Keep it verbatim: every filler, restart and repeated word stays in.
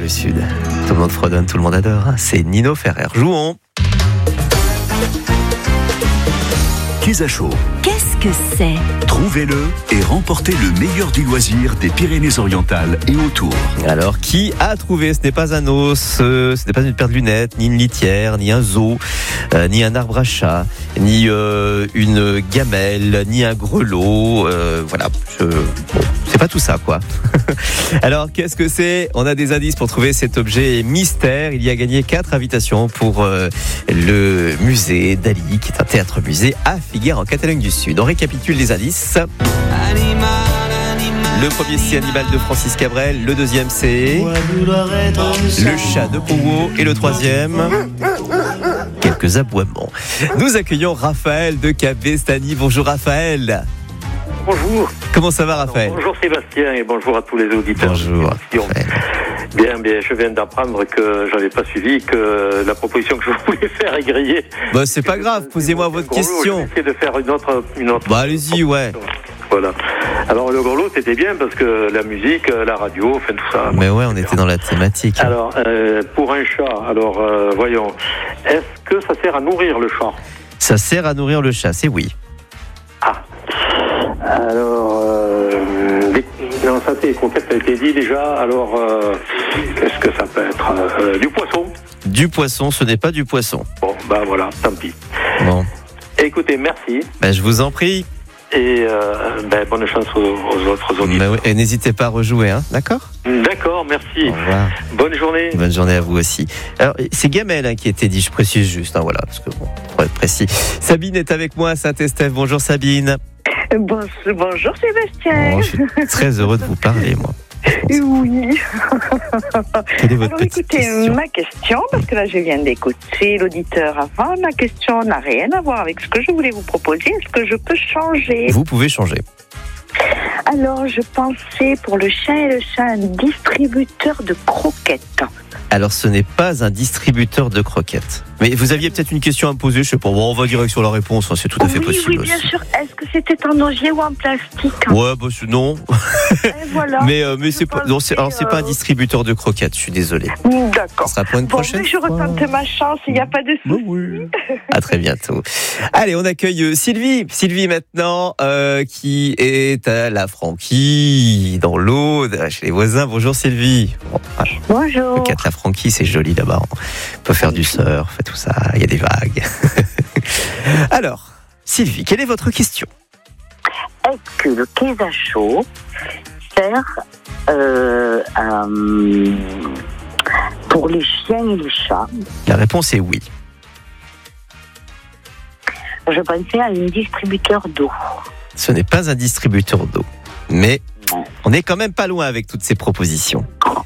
du Sud. Tout le monde fredonne, tout le monde adore. C'est Nino Ferrer. Jouons. Quesachaud. Qu'est-ce que c'est ? Trouvez-le et remportez le meilleur du loisir des Pyrénées-Orientales et autour. Alors, qui a trouvé ? Ce n'est pas un os, euh, ce n'est pas une paire de lunettes, ni une litière, ni un zoo, euh, ni un arbre à chat, ni euh, une gamelle, ni un grelot. Euh, voilà, je... bon, c'est pas tout ça, quoi. Alors, qu'est-ce que c'est ? On a des indices pour trouver cet objet mystère. Il y a gagné quatre invitations pour euh, le musée d'Ali, qui est un théâtre-musée à Figueres, en Catalogne du Sud. On récapitule les indices. Le premier, c'est Animal de Francis Cabrel. Le deuxième, c'est Le chat de Pouwo. Et le troisième, quelques aboiements. Nous accueillons Raphaël de Cabestany. Bonjour Raphaël. Bonjour. Comment ça va Raphaël ? Bonjour Sébastien et bonjour à tous les auditeurs. Bonjour. Bien, bien, je viens d'apprendre que j'avais pas suivi, que la proposition que je voulais faire est grillée. Bah, c'est pas grave, posez-moi votre question. Je vais essayer de faire une autre, une autre. Bah, allez-y, ouais. Voilà. Alors, le grelot, c'était bien parce que la musique, la radio, enfin tout ça. Mais ouais, on était dans la thématique. Alors, euh, pour un chat, alors, euh, voyons, est-ce que ça sert à nourrir le chat ? Ça sert à nourrir le chat, c'est oui. Ah. Alors, euh, les... non, ça c'est croquettes, ça a été dit déjà. Alors, euh, qu'est-ce que ça peut être ? euh, Du poisson ? Du poisson, ce n'est pas du poisson. Bon, bah voilà, tant pis. Bon. Écoutez, merci. Bah, je vous en prie. Et euh, ben, bonne chance aux, aux autres auditeurs. Bah, oui. Et n'hésitez pas à rejouer, hein, d'accord ? D'accord, merci. Au revoir. Bonne journée. Bonne journée à vous aussi. Alors, c'est Gamel hein, qui était dit, je précise juste, hein, voilà, parce que bon, pour être précis. Sabine est avec moi à Saint-Estèphe. Bonjour Sabine. Bon, bonjour Sébastien. Bon, je suis très heureux de vous parler, moi. Oui. Quelle est votre Alors petite écoutez, question ? ma question, parce que là je viens d'écouter l'auditeur avant, ma question n'a rien à voir avec ce que je voulais vous proposer. Est-ce que je peux changer ? Vous pouvez changer. Alors je pensais pour le chien et le chat un distributeur de croquettes. Alors, ce n'est pas un distributeur de croquettes. Mais vous aviez peut-être une question à me poser, je sais pas. Bon, on va direct sur la réponse, hein, c'est tout à fait oui, possible. Oui, bien aussi. sûr. Est-ce que c'était en osier ou en plastique ? Ouais, bah, non. Et voilà. mais euh, mais c'est pas, non, c'est, alors, c'est pas un distributeur de croquettes, je suis désolé. D'accord. Ça sera pour une Bon, prochaine mais je fois. retente ma chance, il n'y a pas de souci. Oui. À très bientôt. Allez, on accueille euh, Sylvie. Sylvie maintenant, euh, qui est à la Franquille, dans l'Aude, chez les voisins. Bonjour Sylvie. Bon, voilà. Bonjour. Le quatre la Franquille, c'est joli là-bas. On peut faire du surf, tout ça. Il y a des vagues. Alors, Sylvie, quelle est votre question ? Est-ce que le Quesachaud sert euh, à, pour les chiens et les chats ? La réponse est oui. Je pensais à un distributeur d'eau. Ce n'est pas un distributeur d'eau. Mais on est quand même pas loin avec toutes ces propositions.